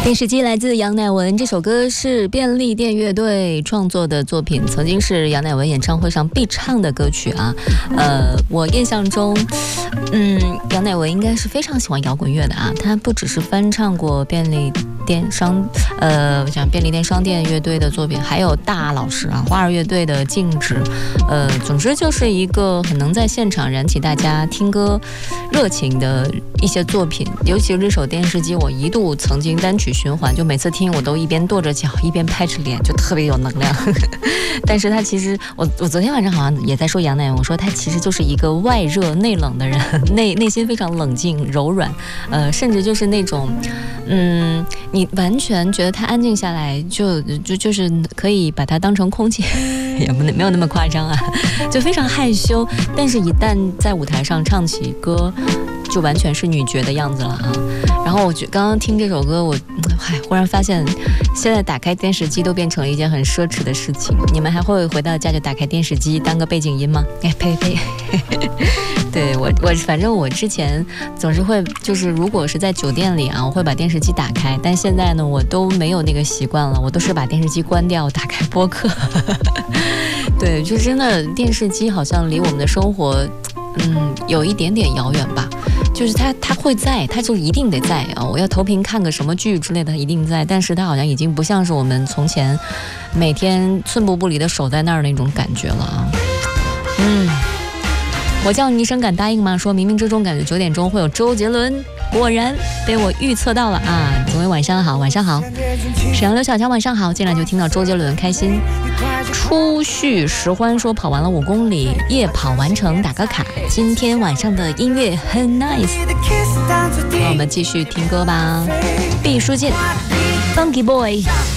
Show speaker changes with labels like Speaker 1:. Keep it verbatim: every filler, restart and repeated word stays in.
Speaker 1: 电视机来自杨乃文，这首歌是便利店乐队创作的作品，曾经是杨乃文演唱会上必唱的歌曲啊。呃，我印象中，嗯，杨乃文应该是非常喜欢摇滚乐的啊。他不只是翻唱过便利店商，呃，我想便利店商店乐队的作品，还有大老师啊，花儿乐队的《静止》，呃，总之就是一个很能在现场燃起大家听歌热情的一些作品。尤其是这首电视机，我一度曾经单曲循环，就每次听我都一边跺着脚一边拍着脸，就特别有能量。但是他其实我我昨天晚上好像也在说杨乃文，我说他其实就是一个外热内冷的人，内内心非常冷静柔软，呃，甚至就是那种嗯，你完全觉得他安静下来就就就是可以把他当成空气，也不没有那么夸张啊，就非常害羞，但是一旦在舞台上唱起歌就完全是女角的样子了啊。然后我觉刚刚听这首歌，我嗨，忽然发现现在打开电视机都变成了一件很奢侈的事情。你们还会回到家就打开电视机当个背景音吗？哎呸呸对，我我反正我之前总是会，就是如果是在酒店里啊，我会把电视机打开，但现在呢我都没有那个习惯了，我都是把电视机关掉打开播客。对，就真的电视机好像离我们的生活嗯有一点点遥远吧，就是它它会在，它就一定得在啊！我要投屏看个什么剧之类的，它一定在，但是它好像已经不像是我们从前每天寸步不离的守在那儿那种感觉了啊。嗯，我叫你一声敢答应吗？说冥冥之中感觉九点钟会有周杰伦，果然被我预测到了啊！各位晚上好，晚上好，沈阳刘小强晚上好，进来就听到周杰伦开心。初旭时欢说跑完了五公里，夜跑完成打个卡。今天晚上的音乐很 nice， 那我们继续听歌吧。毕书尽 Funky Boy。